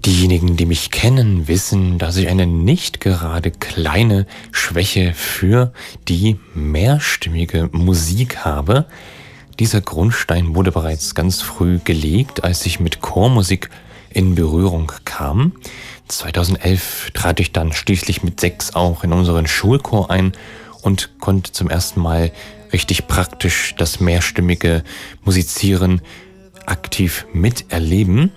Diejenigen, die mich kennen, wissen, dass ich eine nicht gerade kleine Schwäche für die mehrstimmige Musik habe. Dieser Grundstein wurde bereits ganz früh gelegt, als ich mit Chormusik in Berührung kam. 2011 trat ich dann schließlich mit 6 auch in unseren Schulchor ein und konnte zum ersten Mal richtig praktisch das mehrstimmige Musizieren aktiv miterleben.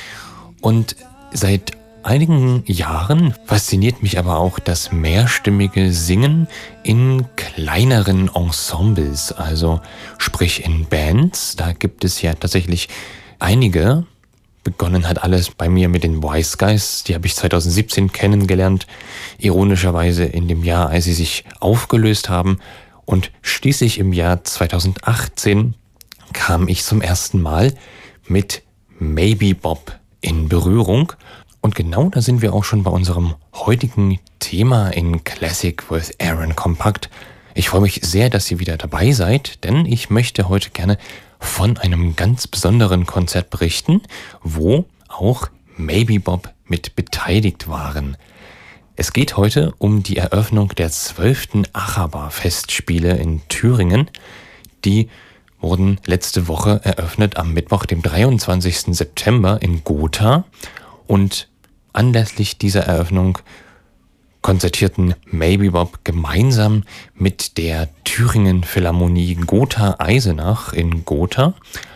Und seit einigen Jahren fasziniert mich aber auch das mehrstimmige Singen in kleineren Ensembles, also sprich in Bands. Da gibt es ja tatsächlich einige. Begonnen hat alles bei mir mit den Wise Guys, die habe ich 2017 kennengelernt, ironischerweise in dem Jahr, als sie sich aufgelöst haben. Und schließlich im Jahr 2018 kam ich zum ersten Mal mit Maybe Bob in Berührung. Und genau da sind wir auch schon bei unserem heutigen Thema in Classic with Aaron Kompakt. Ich freue mich sehr, dass ihr wieder dabei seid, denn ich möchte heute gerne von einem ganz besonderen Konzert berichten, wo auch Maybe Bob mit beteiligt waren. Es geht heute um die Eröffnung der 12. Araber-Festspiele in Thüringen. Die wurden letzte Woche eröffnet am Mittwoch, dem 23. September in Gotha. Und anlässlich dieser Eröffnung konzertierten Maybe Bob gemeinsam mit der Thüringen Philharmonie Gotha-Eisenach in Gotha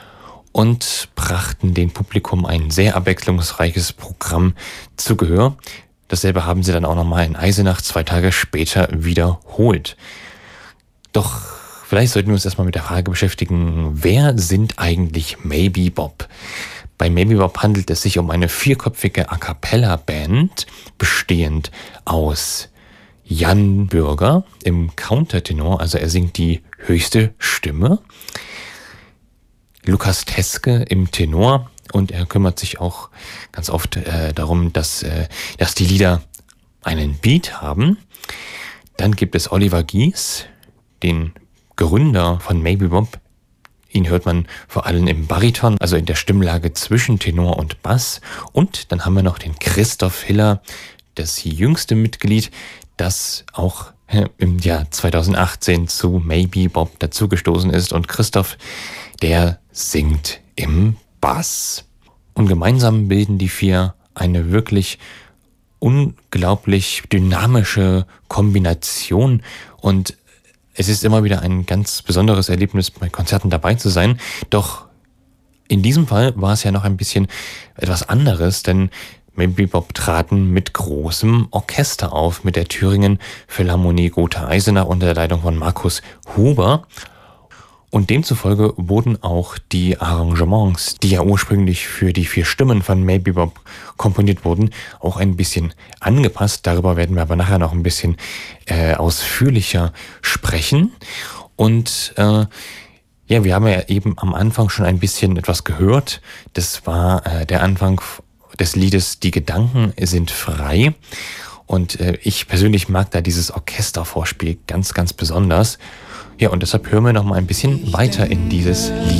und brachten dem Publikum ein sehr abwechslungsreiches Programm zu Gehör. Dasselbe haben sie dann auch nochmal in Eisenach 2 Tage später wiederholt. Doch vielleicht sollten wir uns erstmal mit der Frage beschäftigen, wer sind eigentlich Maybe Bob? Bei Maybe Bob handelt es sich um eine 4-köpfige A-Cappella-Band, bestehend aus Jan Bürger im Countertenor, also er singt die höchste Stimme, Lukas Teske im Tenor und er kümmert sich auch ganz oft darum, dass die Lieder einen Beat haben. Dann gibt es Oliver Gies, den Gründer von Maybe Bob. Ihn hört man vor allem im Bariton, also in der Stimmlage zwischen Tenor und Bass. Und dann haben wir noch den Christoph Hiller, das jüngste Mitglied, das auch im Jahr 2018 zu Maybe Bob dazugestoßen ist. Und Christoph, der singt im Bass. Und gemeinsam bilden die 4 eine wirklich unglaublich dynamische Kombination. Und es ist immer wieder ein ganz besonderes Erlebnis, bei Konzerten dabei zu sein. Doch in diesem Fall war es ja noch ein bisschen etwas anderes, denn Maybe Bob traten mit großem Orchester auf, mit der Thüringen Philharmonie Gotha-Eisenach unter der Leitung von Markus Huber. Und demzufolge wurden auch die Arrangements, die ja ursprünglich für die 4 Stimmen von Maybe Bob komponiert wurden, auch ein bisschen angepasst. Darüber werden wir aber nachher noch ein bisschen ausführlicher sprechen. Und wir haben ja eben am Anfang schon ein bisschen etwas gehört. Das war der Anfang des Liedes Die Gedanken sind frei. Und ich persönlich mag da dieses Orchestervorspiel ganz, ganz besonders. Ja, und deshalb hören wir noch mal ein bisschen weiter in dieses Lied.